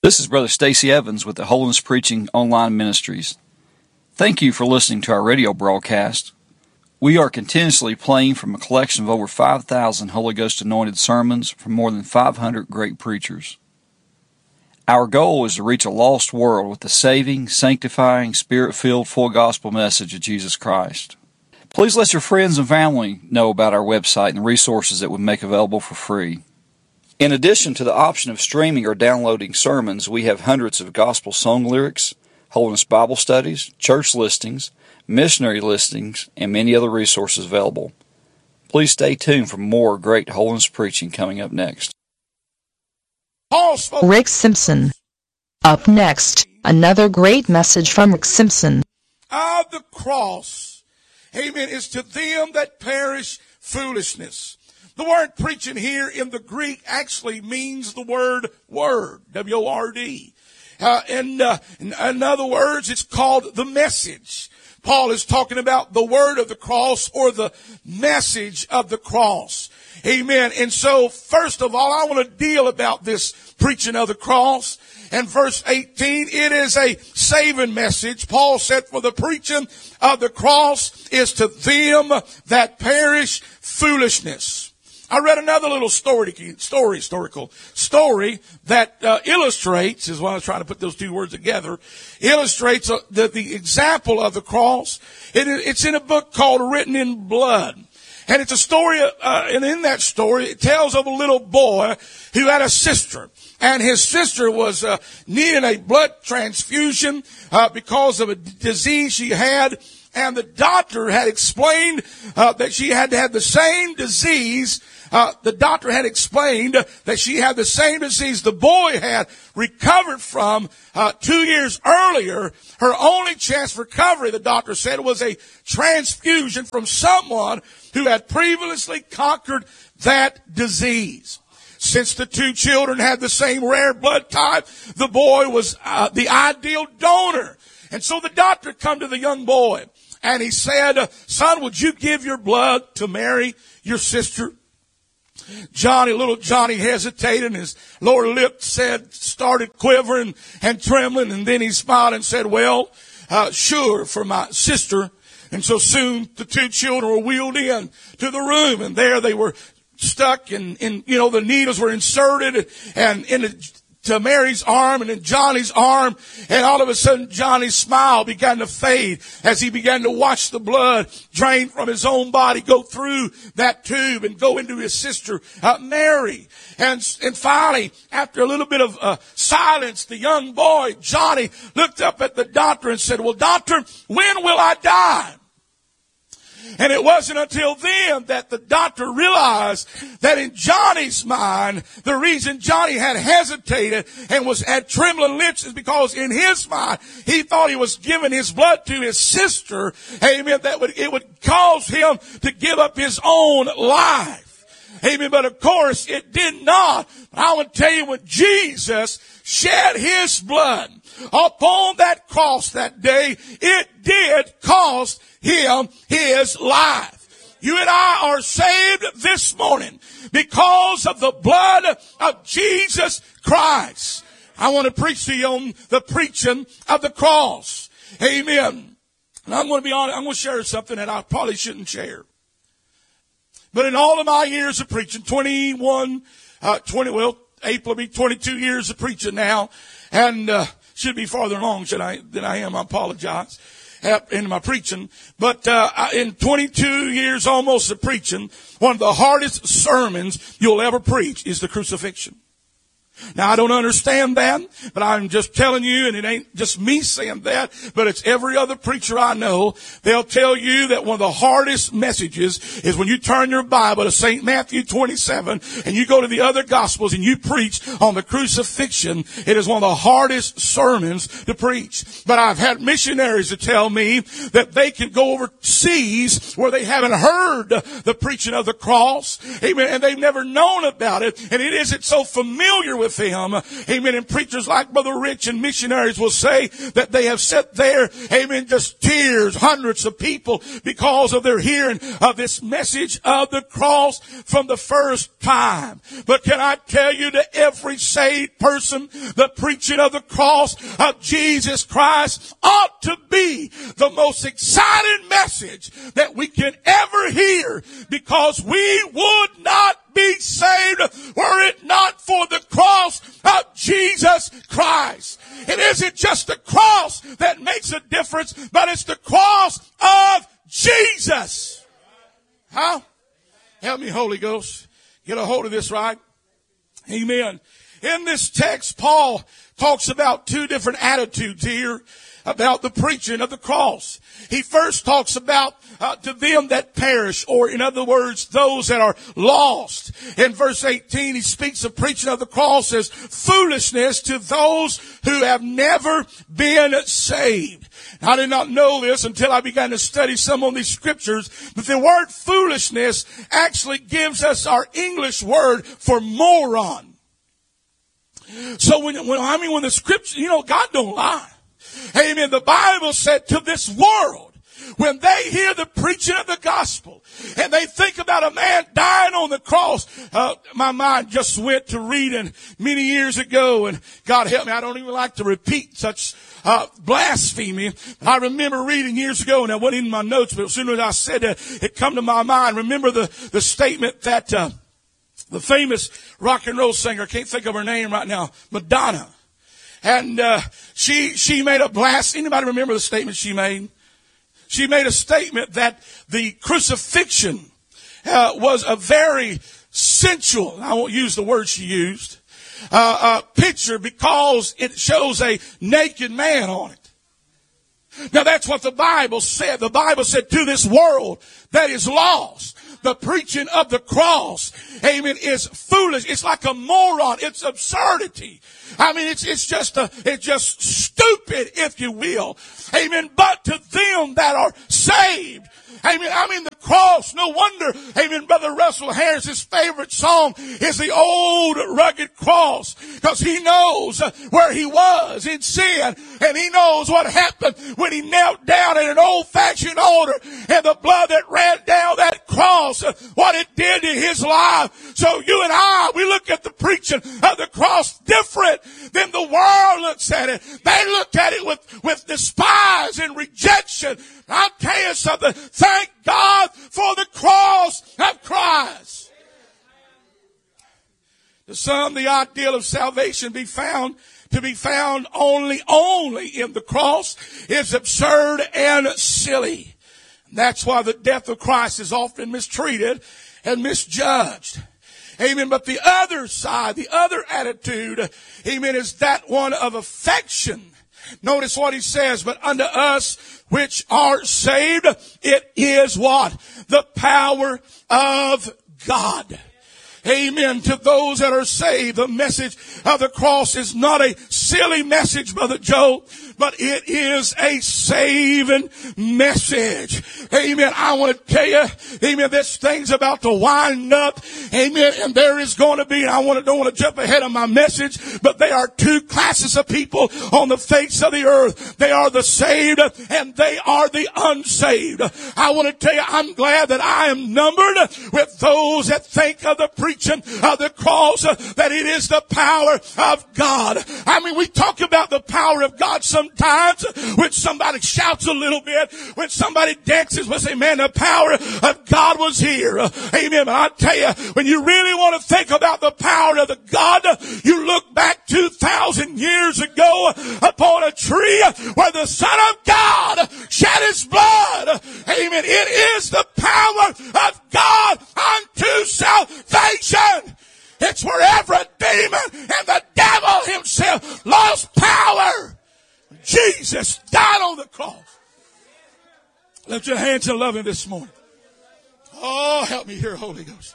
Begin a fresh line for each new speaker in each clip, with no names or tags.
This is Brother Stacy Evans with the Holiness Preaching Online Ministries. Thank you for listening to our radio broadcast. We are continuously playing from a collection of over 5,000 Holy Ghost anointed sermons from more than 500 great preachers. Our goal is to reach a lost world with the saving, sanctifying, Spirit-filled, full gospel message of Jesus Christ. Please let your friends and family know about our website and the resources that we make available for free. In addition to the option of streaming or downloading sermons, we have hundreds of gospel song lyrics, Holiness Bible studies, church listings, missionary listings, and many other resources available. Please stay tuned for more great holiness preaching coming up next.
Rick Simpson. Up next, another great message from Rick Simpson.
Of the cross, amen, is to them that perish foolishness. The word preaching here in the Greek actually means the word W-O-R-D. In other words, it's called the message. Paul is talking about the word of the cross or the message of the cross. Amen. And so, first of all, I want to deal about this preaching of the cross. And verse 18, it is a saving message. Paul said, for the preaching of the cross is to them that perish foolishness. I read another little historical story that illustrates, is why I was trying to put those two words together, illustrates the example of the cross. It's in a book called Written in Blood. And it's a story, and in that story, it tells of a little boy who had a sister. And his sister was needing a blood transfusion because of a disease she had. And the doctor had explained that she had to have the same disease. The doctor had explained that she had the same disease the boy had recovered from 2 years earlier. Her only chance for recovery, the doctor said, was a transfusion from someone who had previously conquered that disease. Since the two children had the same rare blood type, the boy was the ideal donor. And so the doctor come to the young boy and he said, son, would you give your blood to Mary, your sister? Little Johnny hesitated, and his lower lip started quivering and trembling, and then he smiled and said, well, sure, for my sister. And so soon the two children were wheeled in to the room, and there they were stuck, and the needles were inserted and to Mary's arm and in Johnny's arm, and all of a sudden Johnny's smile began to fade as he began to watch the blood drain from his own body, go through that tube and go into his sister Mary. And finally, after a little bit of silence, the young boy, Johnny, looked up at the doctor and said, well, doctor, when will I die? And it wasn't until then that the doctor realized that in Johnny's mind, the reason Johnny had hesitated and had trembling lips is because in his mind, he thought he was giving his blood to his sister. Amen. It would cause him to give up his own life. Amen. But of course, it did not. I want to tell you, when Jesus shed his blood upon that cross that day, it did cost him his life. You and I are saved this morning because of the blood of Jesus Christ. I want to preach to you on the preaching of the cross. Amen. And I'm going to be honest, I'm going to share something that I probably shouldn't share. But in all of my years of preaching, April will be 22 years of preaching now, and should be farther along than I am. I apologize in my preaching. But in 22 years almost of preaching, one of the hardest sermons you'll ever preach is the crucifixion. Now, I don't understand that, but I'm just telling you, and it ain't just me saying that, but it's every other preacher I know. They'll tell you that one of the hardest messages is when you turn your Bible to St. Matthew 27 and you go to the other Gospels and you preach on the crucifixion. It is one of the hardest sermons to preach. But I've had missionaries to tell me that they can go overseas where they haven't heard the preaching of the cross. Amen. And they've never known about it. And it isn't so familiar with with them. Amen. And preachers like Brother Rich and missionaries will say that they have sat there, amen, just tears, hundreds of people, because of their hearing of this message of the cross from the first time. But can I tell you, to every saved person, the preaching of the cross of Jesus Christ ought to be the most exciting message that we can ever hear, because we would not be saved were it not for the cross of Jesus Christ. It isn't just the cross that makes a difference, but it's the cross of Jesus. Huh? Help me, Holy Ghost. Get a hold of this, right? Amen. In this text, Paul talks about two different attitudes here about the preaching of the cross. He first talks about to them that perish, or in other words, those that are lost. In verse 18, he speaks of preaching of the cross as foolishness to those who have never been saved. I did not know this until I began to study some of these scriptures, but the word foolishness actually gives us our English word for moron. So when the scripture, God don't lie. Amen. The Bible said to this world, when they hear the preaching of the gospel and they think about a man dying on the cross, my mind just went to reading many years ago, and God help me, I don't even like to repeat such blasphemy. I remember reading years ago, and I wasn't in my notes, but as soon as I said it, it come to my mind. Remember the statement that the famous rock and roll singer, I can't think of her name right now, Madonna. And she made a blast. Anybody remember the statement she made? She made a statement that the crucifixion was a very sensual, I won't use the word she used, picture, because it shows a naked man on it. Now that's what the Bible said. The Bible said to this world that is lost, the preaching of the cross, amen, is foolish. It's like a moron. It's absurdity. I mean, it's just stupid, if you will. Amen. But to them that are saved, amen, I mean, the cross, no wonder, amen, Brother Russell Harris's favorite song is the old rugged cross, because he knows where he was in sin, and he knows what happened when he knelt down at an old-fashioned altar, and the blood that ran down that cross, what it did to his life. So you and I, we look at the preaching of the cross different than the world looks at it. They look at it with despise and rejection. I'll tell you something. Thank God for the cross of Christ. To some, the ideal of salvation to be found only in the cross is absurd and silly. That's why the death of Christ is often mistreated and misjudged. Amen. But the other side, the other attitude, amen, is that one of affection. Notice what he says, but unto us which are saved, it is what? The power of God. Amen. To those that are saved, the message of the cross is not a silly message, Brother Joe, but it is a saving message. Amen. I want to tell you, amen, this thing's about to wind up. Amen. And there is going to be, and don't want to jump ahead of my message, but there are two classes of people on the face of the earth. They are the saved and they are the unsaved. I want to tell you, I'm glad that I am numbered with those that think of the preaching of the cross, that it is the power of God. I mean, we talk about the power of God sometimes when somebody shouts a little bit, when somebody dances, we'll say, man, the power of God was here. Amen. But I tell you, when you really want to think about the power of the God, you look back 2,000 years ago upon a tree where the Son of God shed his blood. Amen. It is the power of God unto salvation. It's where every demon and the devil himself lost power. Jesus died on the cross. Lift your hands and love him this morning. Oh, help me here, Holy Ghost.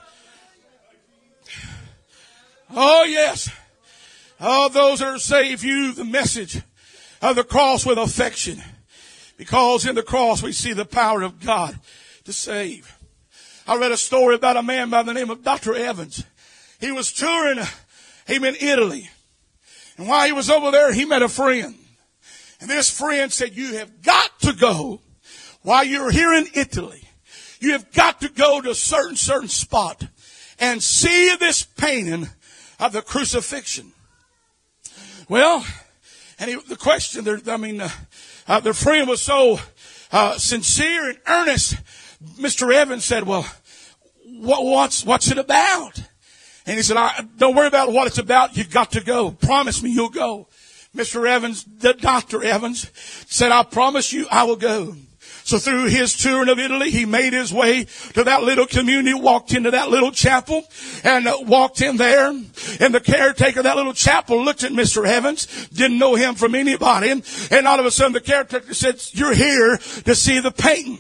Oh, yes. All those that are saved view the message of the cross with affection, because in the cross we see the power of God to save. I read a story about a man by the name of Dr. Evans. He was touring amen, Italy. And while he was over there, he met a friend. And this friend said, you have got to go while you're here in Italy. You have got to go to a certain spot and see this painting of the crucifixion. Well, and the question, their friend was so sincere and earnest. Mr. Evans said, well, what's it about? And he said, don't worry about what it's about. You've got to go. Promise me you'll go. Mr. Evans, Dr. Evans, said, I promise you I will go. So through his touring of Italy, he made his way to that little community, walked into that little chapel, and walked in there. And the caretaker of that little chapel looked at Mr. Evans, didn't know him from anybody. And all of a sudden the caretaker said, you're here to see the painting.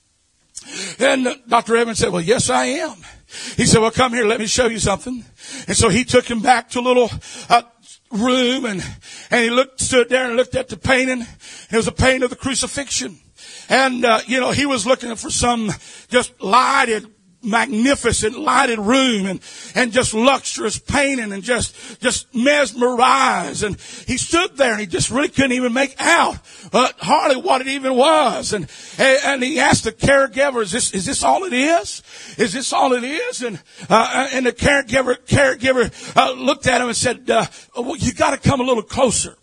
And Dr. Evans said, well, yes, I am. He said, well, come here, let me show you something. And so he took him back to a little room, and he stood there and looked at the painting. It was a painting of the crucifixion. And, he was looking for some just lighted, magnificent lighted room and just luxurious painting and just mesmerized. And he stood there and he just really couldn't even make out hardly what it even was. And he asked the caregiver, is this all it is? Is this all it is? And the caregiver looked at him and said, well, you got to come a little closer.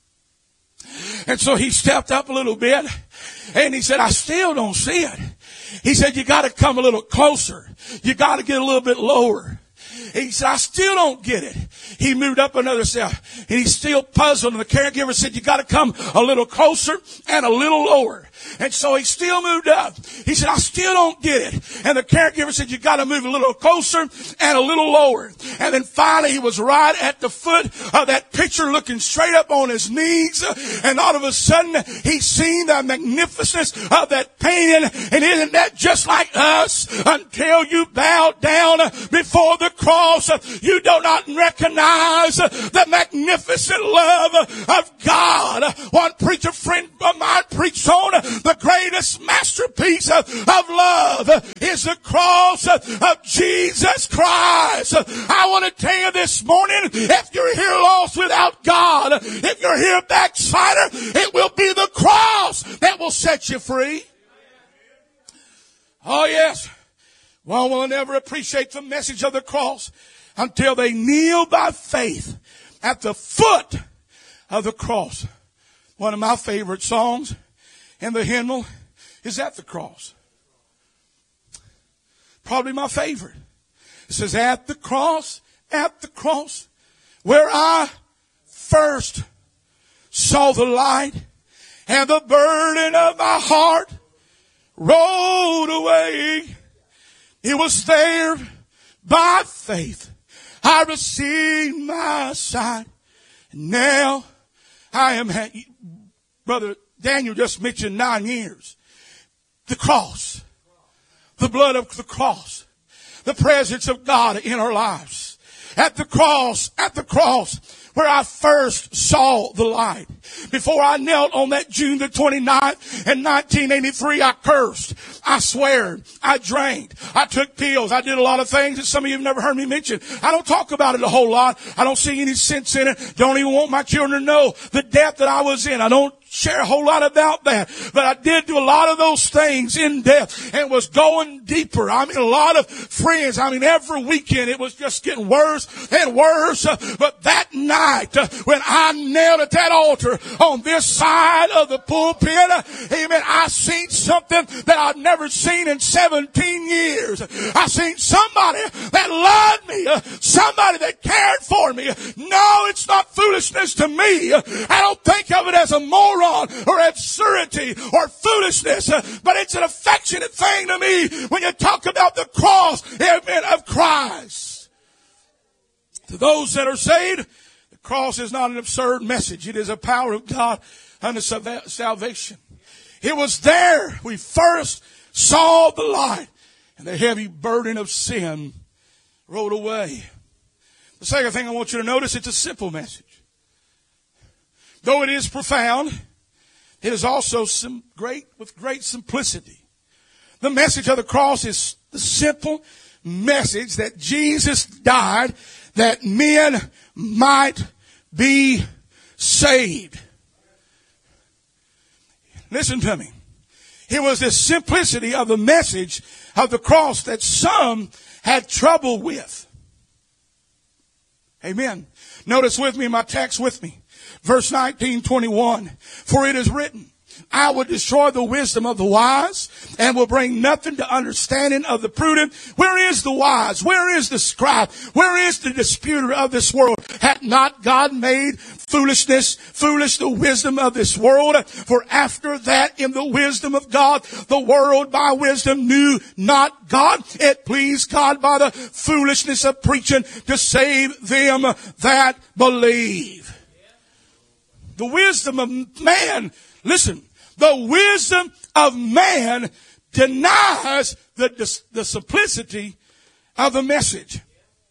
And so he stepped up a little bit and he said, I still don't see it. He said, you got to come a little closer. You got to get a little bit lower. He said, I still don't get it. He moved up another step and he's still puzzled. And the caregiver said, you got to come a little closer and a little lower. And so he still moved up. He said, I still don't get it. And the caregiver said, you got to move a little closer and a little lower. And then finally he was right at the foot of that picture looking straight up on his knees. And all of a sudden he seen the magnificence of that painting. And isn't that just like us? Until you bow down before the cross, you do not recognize the magnificent love of God. One preacher friend of mine preached on the greatest masterpiece of love is the cross of Jesus Christ. I want to tell you this morning, if you're here lost without God, if you're here backslider, it will be the cross that will set you free. Oh yes. One will never appreciate the message of the cross until they kneel by faith at the foot of the cross. One of my favorite songs in the hymnal is At the Cross. Probably my favorite. It says, at the cross, where I first saw the light and the burden of my heart rolled away. It was there by faith I received my sight. And now I am Brother Daniel just mentioned 9 years. The cross. The blood of the cross. The presence of God in our lives. At the cross, where I first saw the light. Before I knelt on that June the 29th in 1983, I cursed, I swear, I drank, I took pills, I did a lot of things that some of you have never heard me mention. I don't talk about it a whole lot. I don't see any sense in it. Don't even want my children to know the depth that I was in. I don't share a whole lot about that, but I did do a lot of those things in depth and was going deeper. I mean, a lot of friends, every weekend it was just getting worse and worse. But that night when I knelt at that altar on this side of the pulpit, amen, I seen something that I've never seen in 17 years. I seen somebody that loved me, somebody that cared for me. No, it's not foolishness to me. I don't think of it as a moral or absurdity or foolishness, but it's an affectionate thing to me when you talk about the cross, amen, of Christ. To those that are saved, the cross is not an absurd message. It is a power of God unto salvation. It was there we first saw the light and the heavy burden of sin rolled away. The second thing I want you to notice, it's a simple message. Though it is profound, it is also with great simplicity. The message of the cross is the simple message that Jesus died that men might be saved. Listen to me. It was the simplicity of the message of the cross that some had trouble with. Amen. Notice with me my text with me. Verse 19:21. For it is written, I will destroy the wisdom of the wise and will bring nothing to understanding of the prudent. Where is the wise? Where is the scribe? Where is the disputer of this world? Hath not God made foolish the wisdom of this world? For after that, in the wisdom of God, the world by wisdom knew not God. It pleased God by the foolishness of preaching to save them that believe. The wisdom of man, listen, the wisdom of man denies the simplicity of the message.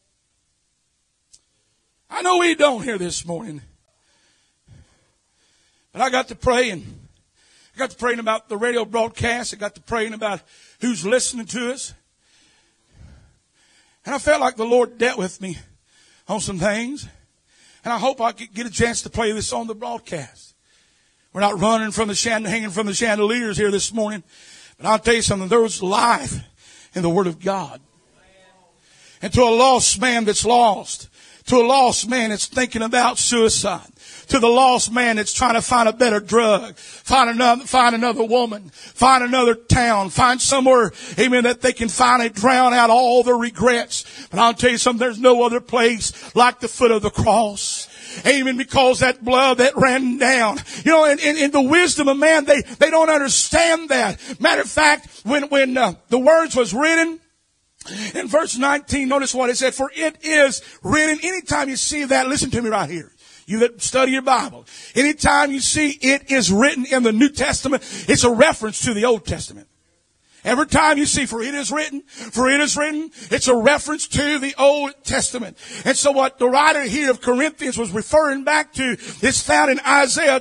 I know we don't hear this morning, but I got to praying. I got to praying about the radio broadcast. I got to praying about who's listening to us. And I felt like the Lord dealt with me on some things. And I hope I could get a chance to play this on the broadcast. We're not running from hanging from the chandeliers here this morning. But I'll tell you something. There was life in the Word of God. And to a lost man that's lost, to a lost man that's thinking about suicide, to the lost man that's trying to find a better drug, find another woman, find another town, find somewhere, amen, that they can finally drown out all their regrets. But I'll tell you something, there's no other place like the foot of the cross. Amen. Because that blood that ran down, you know, in the wisdom of man, they don't understand that. Matter of fact, when the words was written in verse 19, notice what it said. For it is written. Anytime you see that, listen to me right here. You that study your Bible. Anytime you see it is written in the New Testament, it's a reference to the Old Testament. Every time you see, for it is written, it's a reference to the Old Testament. And so what the writer here of Corinthians was referring back to is found in Isaiah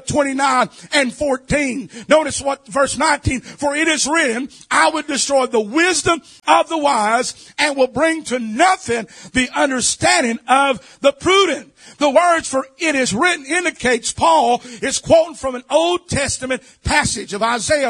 29:14. Notice what verse 19, for it is written, I will destroy the wisdom of the wise and will bring to nothing the understanding of the prudent. The words for it is written indicates Paul is quoting from an Old Testament passage of Isaiah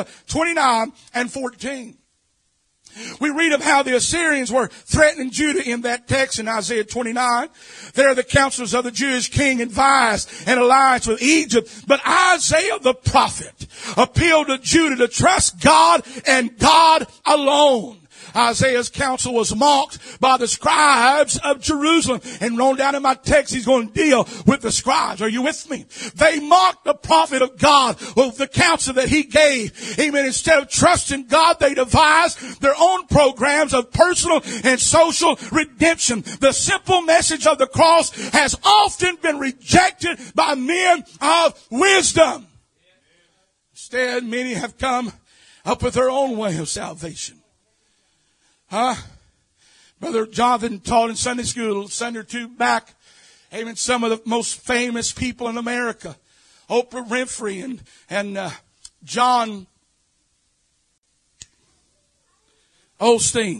29:14. We read of how the Assyrians were threatening Judah in that text in Isaiah 29. There the counselors of the Jewish king advised an alliance with Egypt. But Isaiah the prophet appealed to Judah to trust God and God alone. Isaiah's counsel was mocked by the scribes of Jerusalem. And on down in my text, he's going to deal with the scribes. Are you with me? They mocked the prophet of God with the counsel that he gave. Amen. Instead of trusting God, they devised their own programs of personal and social redemption. The simple message of the cross has often been rejected by men of wisdom. Instead, many have come up with their own way of salvation. Brother Jonathan taught in Sunday school a Sunday or two back. Amen. Some of the most famous people in America, Oprah Winfrey and John Osteen.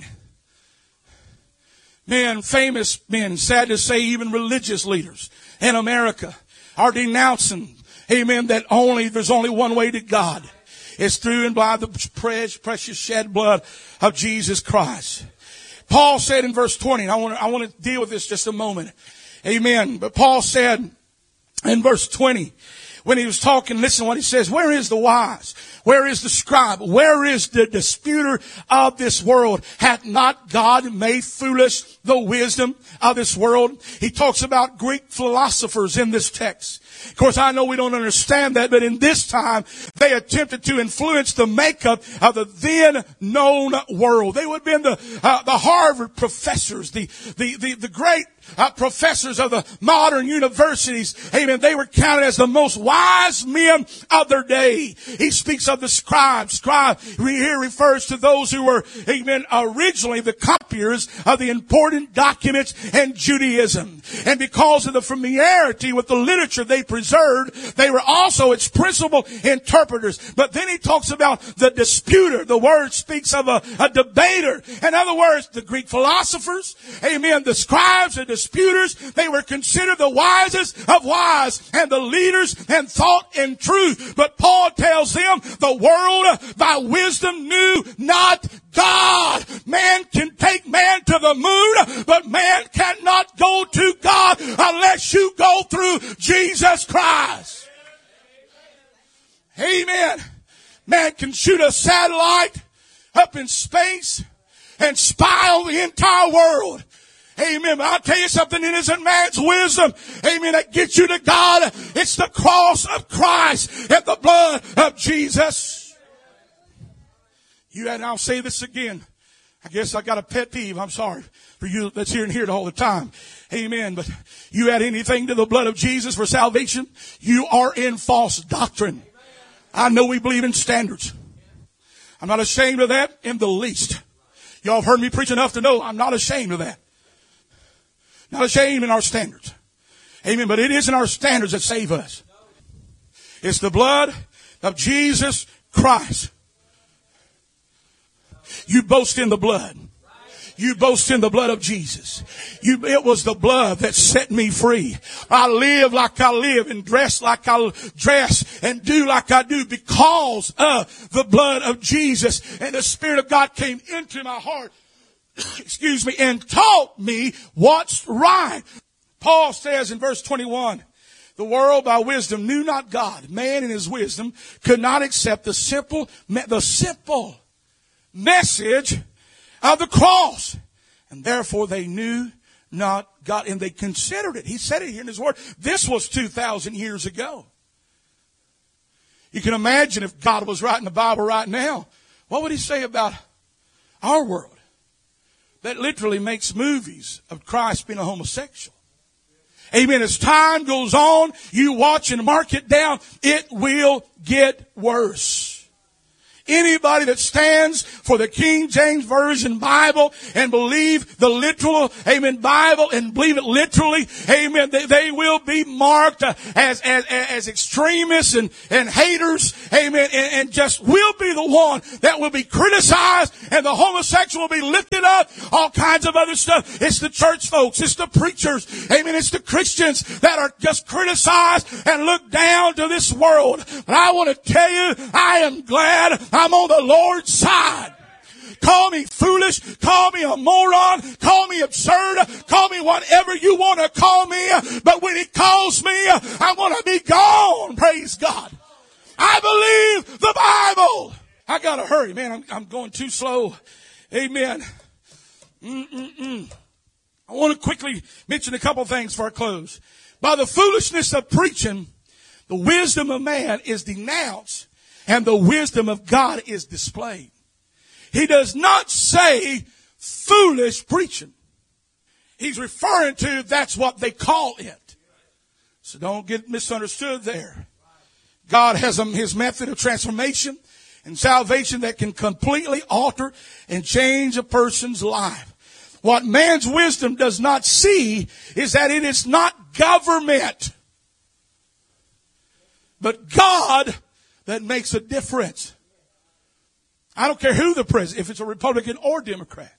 Men, famous men, sad to say, even religious leaders in America are denouncing, amen, that there's only one way to God. It's through and by the precious shed blood of Jesus Christ. Paul said in verse 20, I want to deal with this just a moment. Amen. But Paul said in verse 20, when he was talking, listen what he says. Where is the wise? Where is the scribe? Where is the disputer of this world? Hath not God made foolish the wisdom of this world? He talks about Greek philosophers in this text. Of course, I know we don't understand that, but in this time, they attempted to influence the makeup of the then known world. They would have been the Harvard professors, the great professors of the modern universities. Amen. They were counted as the most wise men of their day. He speaks of the scribes. Scribe here refers to those who were, amen, originally the copiers of the important documents in Judaism. And because of the familiarity with the literature they preserved, they were also its principal interpreters. But then he talks about the disputer. The word speaks of a debater. In other words, the Greek philosophers, amen, the scribes, the disputers. They were considered the wisest of wise and the leaders in thought and truth. But Paul tells them the world by wisdom knew not God. Man can take man to the moon, but man cannot go to God unless you go through Jesus Christ. Amen. Man can shoot a satellite up in space and spy on the entire world. Amen. But I'll tell you something, it isn't man's wisdom, amen, that gets you to God. It's the cross of Christ and the blood of Jesus. And I'll say this again. I guess I got a pet peeve. I'm sorry for you that's here and here all the time. Amen. But you add anything to the blood of Jesus for salvation, you are in false doctrine. I know we believe in standards. I'm not ashamed of that in the least. Y'all have heard me preach enough to know I'm not ashamed of that. Not ashamed in our standards. Amen. But it isn't our standards that save us. It's the blood of Jesus Christ. You boast in the blood. You boast in the blood of Jesus. It was the blood that set me free. I live like I live and dress like I dress and do like I do because of the blood of Jesus. And the Spirit of God came into my heart, and taught me what's right. Paul says in verse 21, the world by wisdom knew not God. Man in his wisdom could not accept the simple message of the cross. And therefore they knew not God. And they considered it. He said it here in his word. This was 2,000 years ago. You can imagine if God was writing the Bible right now, what would he say about our world? That literally makes movies of Christ being a homosexual. Amen. As time goes on, you watch and mark it down, it will get worse. Anybody that stands for the King James Version Bible and believe the literal, amen, Bible and believe it literally, amen, they will be marked as extremists and haters, amen, and just will be the one that will be criticized, and the homosexual will be lifted up, all kinds of other stuff. It's the church folks, it's the preachers, amen, it's the Christians that are just criticized and look down to this world. But I want to tell you, I am glad I'm on the Lord's side. Call me foolish, call me a moron, call me absurd, call me whatever you want to call me, but when he calls me, I want to be gone. Praise God. I believe the Bible. I got to hurry, man. I'm going too slow. Amen. I want to quickly mention a couple things for our close. By the foolishness of preaching, the wisdom of man is denounced, and the wisdom of God is displayed. He does not say foolish preaching. He's referring to that's what they call it. So don't get misunderstood there. God has his method of transformation and salvation that can completely alter and change a person's life. What man's wisdom does not see is that it is not government, but God that makes a difference. I don't care who the president, if it's a Republican or Democrat.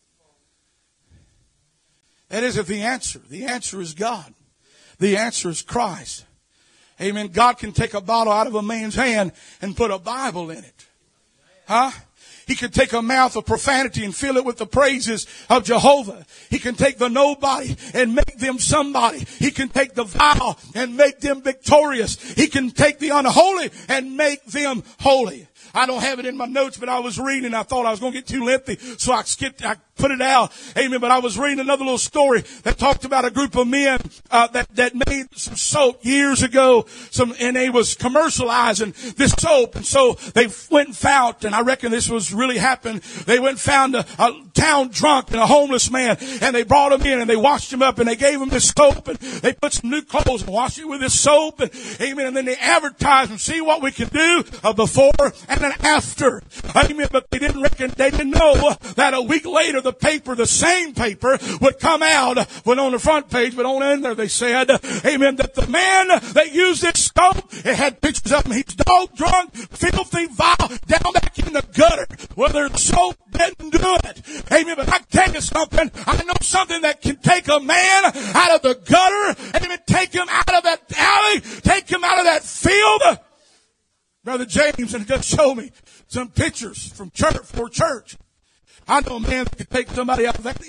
That isn't the answer. The answer is God. The answer is Christ. Amen. God can take a bottle out of a man's hand and put a Bible in it. Huh? He can take a mouth of profanity and fill it with the praises of Jehovah. He can take the nobody and make them somebody. He can take the vile and make them victorious. He can take the unholy and make them holy. I don't have it in my notes, but I was reading. I thought I was going to get too lengthy, so I put it out. Amen. But I was reading another little story that talked about a group of men that made some soap years ago. And they was commercializing this soap, and so they went and found, and I reckon this was really happened. They went and found a town drunk and a homeless man, and they brought him in and they washed him up and they gave him this soap and they put some new clothes and washed it with this soap, and amen. And then they advertised and see what we can do before and and an after. Amen. But they didn't know that a week later the same paper would come out when on the front page, but on in there they said, amen, that the man that used this stove, it had pictures of him. He's dog drunk, filthy, vile, down back in the gutter. Well, their soap didn't do it. Amen. But I can tell you something. I know something that can take a man out of the gutter, amen, take him out of that alley, take him out of that field. Brother James and just show me some pictures from church. I know a man that could take somebody out of that.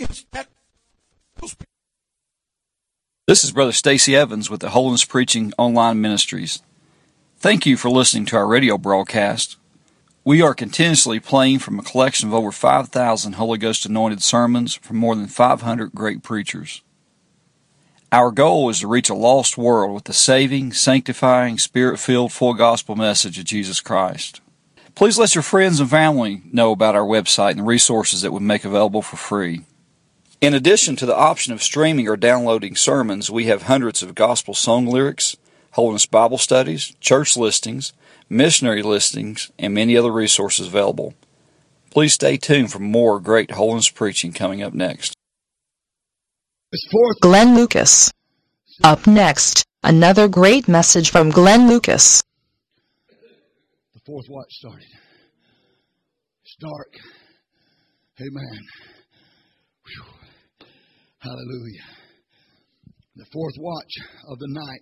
This is Brother Stacy Evans with the Holiness Preaching Online Ministries. Thank you for listening to our radio broadcast. We are continuously playing from a collection of over 5,000 Holy Ghost anointed sermons from more than 500 great preachers. Our goal is to reach a lost world with the saving, sanctifying, Spirit-filled, full gospel message of Jesus Christ. Please let your friends and family know about our website and the resources that we make available for free. In addition to the option of streaming or downloading sermons, we have hundreds of gospel song lyrics, Holiness Bible studies, church listings, missionary listings, and many other resources available. Please stay tuned for more great holiness preaching coming up next.
Glenn Lucas. Up next, another great message from Glenn Lucas.
The fourth watch started. It's dark. Amen. Whew. Hallelujah. The fourth watch of the night,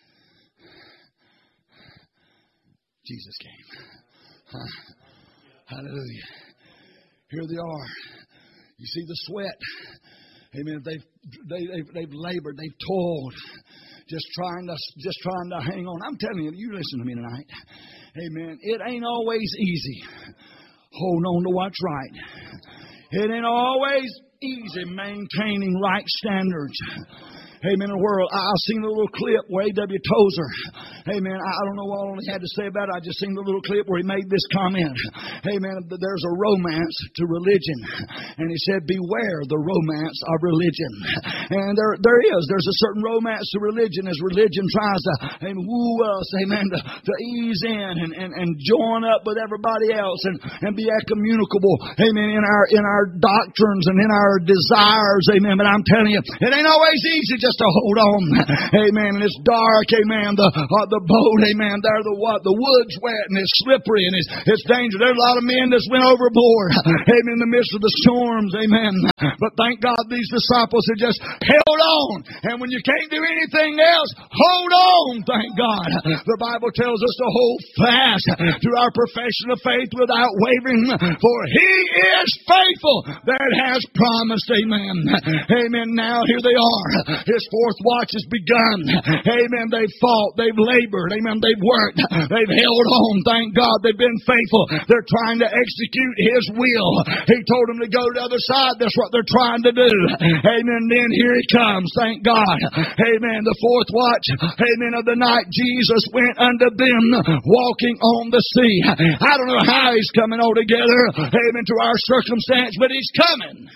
Jesus came. Hallelujah. Here they are. You see the sweat. Amen. They've labored. They've toiled. Just trying to hang on. I'm telling you, you listen to me tonight. Amen. It ain't always easy. Hold on to what's right. It ain't always easy maintaining right standards. Amen. In the world, I've seen a little clip where A.W. Tozer, amen, I don't know all he had to say about it. I just seen the little clip where he made this comment. Amen. There's a romance to religion. And he said, beware the romance of religion. And there is. There's a certain romance to religion as religion tries to woo us, amen, to ease in and join up with everybody else and be communicable, amen, in our doctrines and in our desires, amen. But I'm telling you, it ain't always easy just to hold on, amen. And it's dark, amen. The boat, amen. There, the wood's wet and it's slippery and it's dangerous. There's a lot of men that's went overboard, amen, in the midst of the storms, amen. But thank God these disciples had just held on. And when you can't do anything else, hold on, thank God. The Bible tells us to hold fast to our profession of faith without wavering, for He is faithful that has promised, amen. Amen. Now here they are. His fourth watch has begun. Amen. They've fought. They've labored. Amen. They've worked. They've held on. Thank God they've been faithful. They're trying to execute His will. He told them to go to the other side. That's what they're trying to do. Amen. Then here He comes. Thank God. Amen. The fourth watch, amen, of the night, Jesus went unto them walking on the sea. I don't know how He's coming all together, amen, to our circumstance, but He's coming.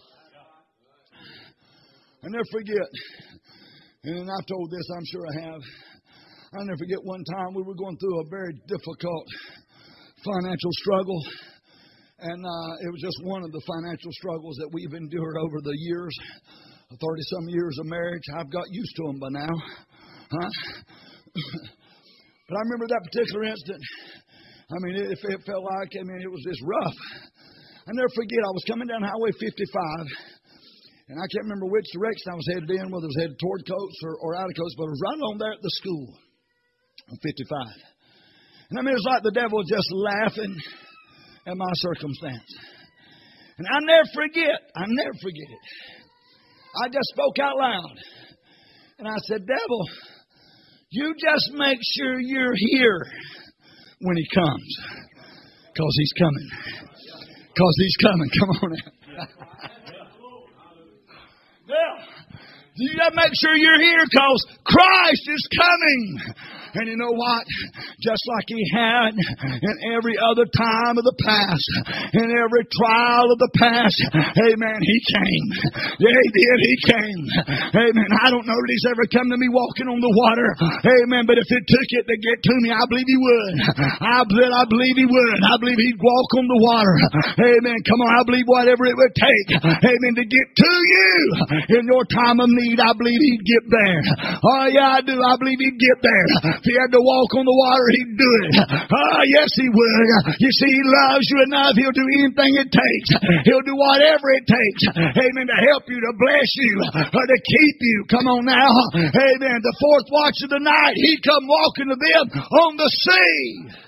I never forget, and I've told this, I'm sure I have. I'll never forget one time we were going through a very difficult financial struggle. And it was just one of the financial struggles that we've endured over the years, 30-some years of marriage. I've got used to them by now. But I remember that particular instant. I mean, it felt like, it was just rough. I never forget, I was coming down Highway 55. And I can't remember which direction I was headed in, whether it was headed toward Coates or out of Coates, but it was right on there at the school on 55. And it was like the devil was just laughing at my circumstance. And I never forget it. I just spoke out loud. And I said, devil, you just make sure you're here when He comes. Because He's coming. Because He's coming. Come on now. Yeah. You got to make sure you're here because Christ is coming. And you know what? Just like He had in every other time of the past, in every trial of the past, amen, He came. Yeah, He did. He came. Amen. I don't know that He's ever come to me walking on the water. Amen. But if it took it to get to me, I believe He would. I believe He would. I believe He'd walk on the water. Amen. Come on. I believe whatever it would take, amen, to get to you in your time of need, I believe He'd get there. Oh, yeah, I do. I believe He'd get there. If He had to walk on the water, He'd do it. Oh, yes, He would. You see, He loves you enough. He'll do anything it takes. He'll do whatever it takes. Amen. To help you, to bless you, or to keep you. Come on now. Amen. The fourth watch of the night, He'd come walking to them on the sea.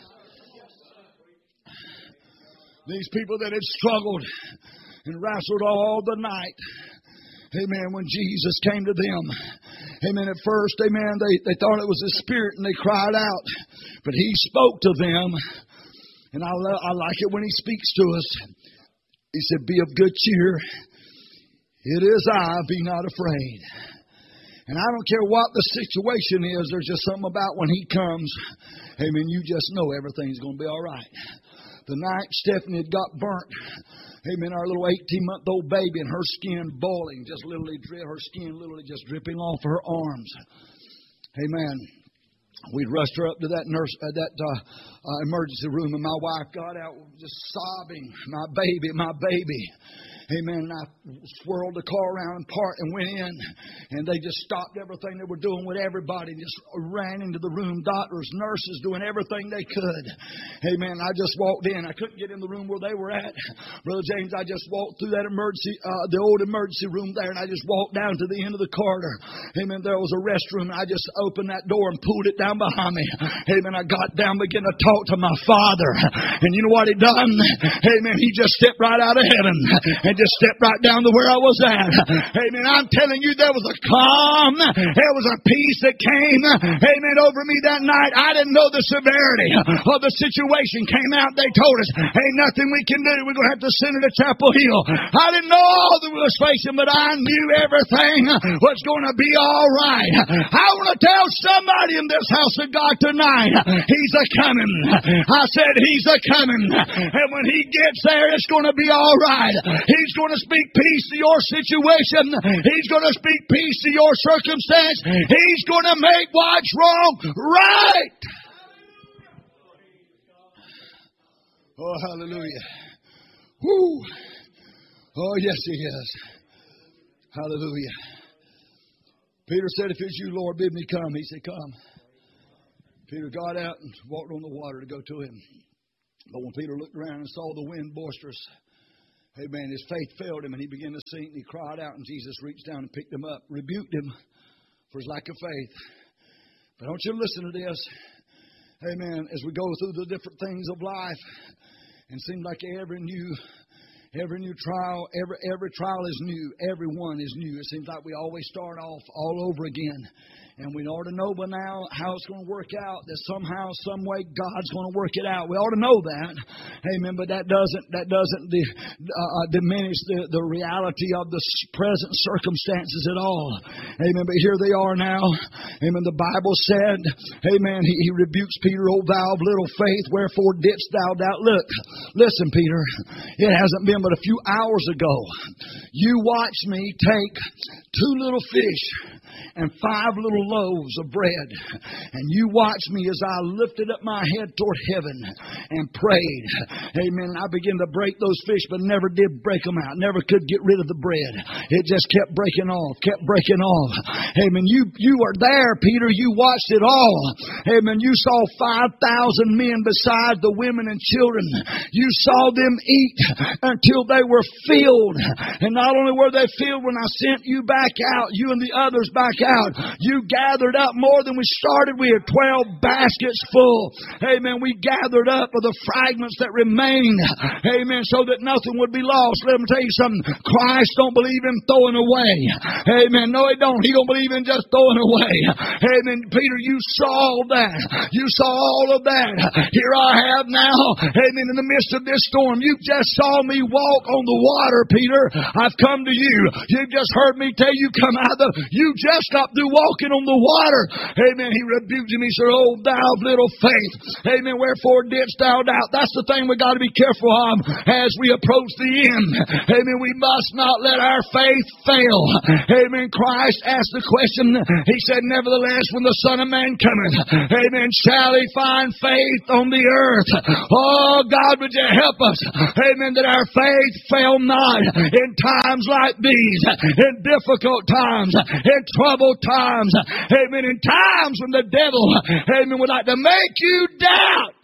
These people that had struggled and wrestled all the night. Amen. When Jesus came to them. Amen. At first, amen, they thought it was a spirit and they cried out. But He spoke to them. And I like it when He speaks to us. He said, be of good cheer. It is I, be not afraid. And I don't care what the situation is. There's just something about when He comes. Amen. You just know everything's going to be all right. The night Stephanie had got burnt. Amen. Our little 18-month-old baby and her skin boiling. Just her skin literally just dripping off her arms. Amen. We rushed her up to that emergency room, and my wife got out just sobbing, my baby. Amen. And I swirled the car around and went in, and they just stopped everything they were doing with everybody and just ran into the room. Doctors, nurses doing everything they could. Amen. I just walked in. I couldn't get in the room where they were at. Brother James, I just walked through that the old emergency room there, and I just walked down to the end of the corridor. Amen. There was a restroom, and I just opened that door and pulled it down behind me. Amen. I got down, began to talk to my Father. And you know what He done? Amen. He just stepped right out of heaven and just stepped right down to where I was at. Amen. I'm telling you, there was a calm, there was a peace that came, amen, over me that night. I didn't know the severity of the situation. Came out, they told us, ain't nothing we can do. We're going to have to send her to Chapel Hill. I didn't know all that we was facing, but I knew everything was going to be all right. I want to tell somebody in this house of God tonight, He's a-coming. I said, He's a-coming. And when He gets there, it's going to be all right. He's going to speak peace to your situation. He's going to speak peace to your circumstance. He's going to make what's wrong right. Oh, hallelujah. Woo. Oh, yes, He is. Hallelujah. Peter said, if it's you, Lord, bid me come. He said, come. Peter got out and walked on the water to go to Him. But when Peter looked around and saw the wind boisterous, amen, his faith failed him and he began to sink and he cried out, and Jesus reached down and picked him up, rebuked him for his lack of faith. But I want you to listen to this. Amen. As we go through the different things of life, and it seems like every new trial, every trial is new. Everyone is new. It seems like we always start off all over again. And we ought to know by now how it's going to work out, that somehow, some way, God's going to work it out. We ought to know that. Amen. But that doesn't diminish the reality of the present circumstances at all. Amen. But here they are now. Amen. The Bible said, amen, he rebukes Peter, O thou of little faith, wherefore didst thou doubt? Look, listen, Peter, it hasn't been but a few hours ago. You watched me take 2 little fish and 5 little loaves of bread. And you watched me as I lifted up my head toward heaven and prayed. Amen. I began to break those fish, but never did break them out. Never could get rid of the bread. It just kept breaking off, kept breaking off. Amen. You were there, Peter. You watched it all. Amen. You saw 5,000 men besides the women and children. You saw them eat until they were filled. And not only were they filled, when I sent you back out, you and the others back out, you gathered up more than we started. We had 12 baskets full. Amen. We gathered up of the fragments that remained. Amen. So that nothing would be lost. Let me tell you something. Christ don't believe in throwing away. Amen. No, He don't. He don't believe in just throwing away. Amen. Peter, you saw that. You saw all of that. Here I have now. Amen. In the midst of this storm, you just saw me walk on the water, Peter. I've come to you. You've just heard me tell you, come out of you just got through walking on the water. Amen. He rebuked him. He said, oh, thou of little faith. Amen. Wherefore didst thou doubt? That's the thing we got to be careful of as we approach the end. Amen. We must not let our faith fail. Amen. Christ asked the question. He said, nevertheless, when the Son of Man cometh, amen, shall he find faith on the earth? Oh, God, would you help us? Amen. That our faith fail not in times like these, in difficult times, in troubled times. Amen. In times when the devil, amen, would like to make you doubt.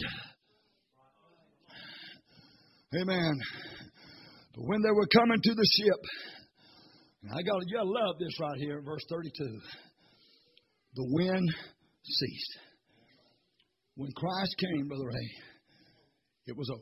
Amen. But when they were coming to the ship, you gotta love this right here in verse 32. The wind ceased. When Christ came, Brother Ray, it was over.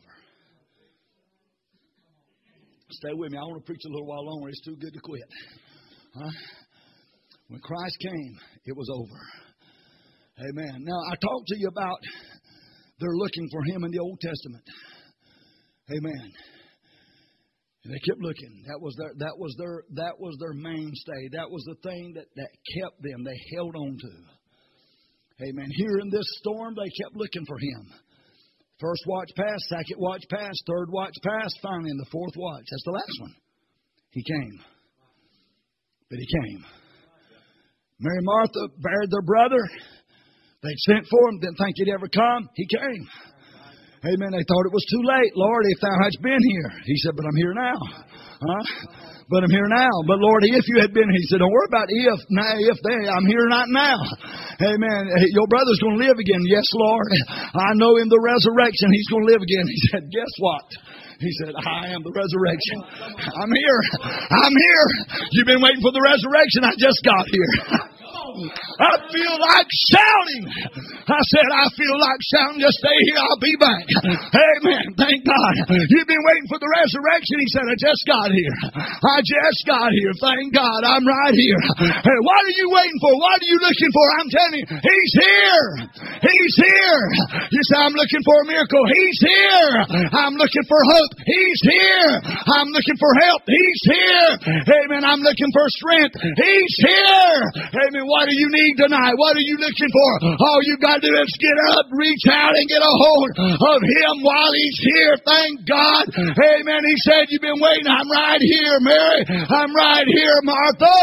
Stay with me. I want to preach a little while longer. It's too good to quit. Huh? When Christ came, it was over. Amen. Now, I talked to you about they're looking for Him in the Old Testament. Amen. And they kept looking. That was their mainstay. That was the thing that kept them. They held on to. Amen. Here in this storm, they kept looking for Him. First watch passed, second watch passed, third watch passed, finally in the fourth watch. That's the last one. He came. But He came. Mary and Martha buried their brother. They'd sent for Him, didn't think He'd ever come. He came. Amen. They thought it was too late. Lord, if Thou hadst been here. He said, but I'm here now. Huh? But I'm here now. But Lord, if You had been here. He said, don't worry about if. Now, I'm here not now. Amen. Your brother's going to live again. Yes, Lord. I know in the resurrection He's going to live again. He said, guess what? He said, I am the resurrection. I'm here. I'm here. You've been waiting for the resurrection. I just got here. I feel like shouting. I said, I feel like shouting. Just stay here. I'll be back. Amen. Thank God. You've been waiting for the resurrection. He said, I just got here. I just got here. Thank God. I'm right here. Hey, what are you waiting for? What are you looking for? I'm telling you, He's here. He's here. You say, I'm looking for a miracle. He's here. I'm looking for hope. He's here. I'm looking for help. He's here. Amen. I'm looking for strength. He's here. Amen. What do you need tonight? What are you looking for? All you got to do is get up, reach out, and get a hold of Him while He's here. Thank God. Amen. He said, you've been waiting. I'm right here, Mary. I'm right here, Martha.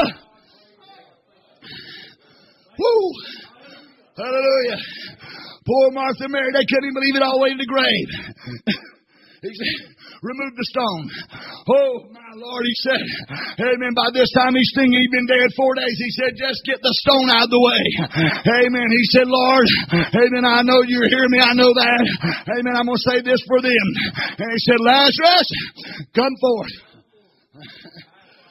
Woo. Hallelujah. Poor Martha and Mary, they couldn't even believe it all the way to the grave. He said, remove the stone. Oh, my Lord, he said, amen, by this time he's thinking he'd been dead 4 days. He said, just get the stone out of the way. Amen. He said, Lord, amen, I know you're hearing me. I know that. Amen, I'm going to say this for them. And he said, Lazarus, come forth.